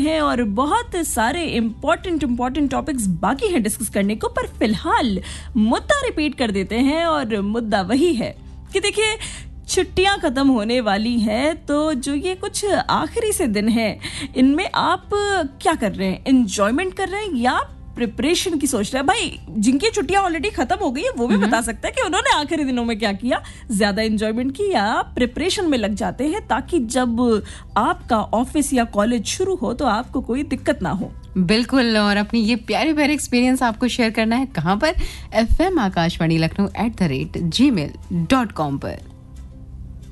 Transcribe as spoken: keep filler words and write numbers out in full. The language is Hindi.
हैं और बहुत सारे इम्पोर्टेंट इम्पोर्टेंट टॉपिक्स बाकी हैं डिस्कस करने को, पर फिलहाल मुद्दा रिपीट कर देते हैं और मुद्दा वही है कि देखिए छुट्टियां खत्म होने वाली हैं, तो जो ये कुछ आखिरी से दिन हैं इनमें आप क्या कर रहे हैं? एंजॉयमेंट कर रहे हैं या प्रिपरेशन की सोच रहे हैं? भाई जिनकी छुट्टियां ऑलरेडी खत्म हो गई है वो भी बता सकते हैं कि उन्होंने आखिरी दिनों में क्या किया, ज्यादा एंजॉयमेंट की या प्रिपरेशन में लग जाते हैं ताकि जब आपका ऑफिस या कॉलेज शुरू हो तो आपको कोई दिक्कत ना हो। बिल्कुल, और अपनी ये प्यारे प्यारे एक्सपीरियंस आपको शेयर करना है कहाँ पर? F M Akashvani Lucknow at the rate ji mail dot com पर।